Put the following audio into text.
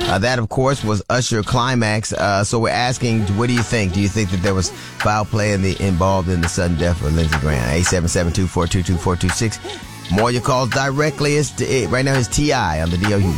That, of course, was Usher Climax. So we're asking, what do you think? Do you think that there was foul play involved in the sudden death of Lindsey Graham? 877-242-2426. More of your calls directly. Right now is T.I. on the D.O. Hughley